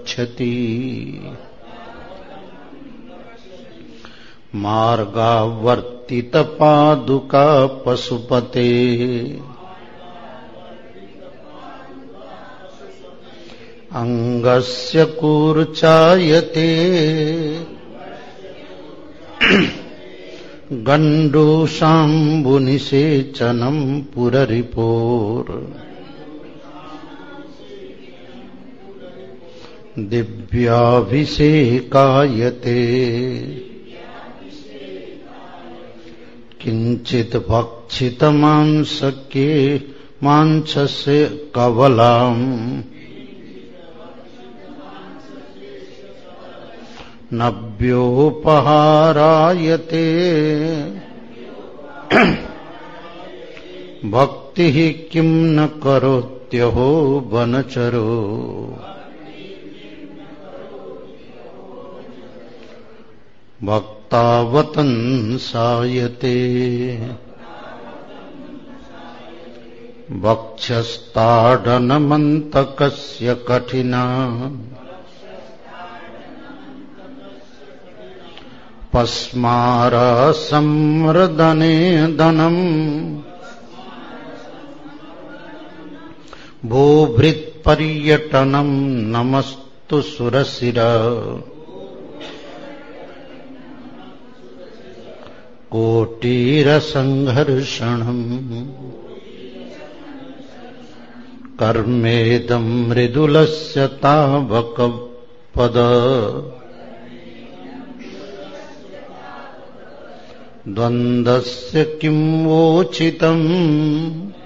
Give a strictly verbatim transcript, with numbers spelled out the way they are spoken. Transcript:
क्षति मार्गावर्तित पादुका पशुपते अंगस्य कूर्चायते गंडूशाम्बुनिसेचनं पुररिपोर दिव्याभिषेकायते किंचित भक्षितमांसके मांसस्य कवलाम् नव्योपहारायते भक्तिः किं न करोत्यहो वनचरो भक्तावतंसायते वक्षस्ताडनमन्तकस्य कठिना पस्मारसंमर्दने दनम् भूभृत्पर्यटनं नमस्तु सुरशिरा कोटिरसंघर्षणम् कर्मेदं मृदुलस्य तावकपद द्वन्द्वस्य किं वोचितम्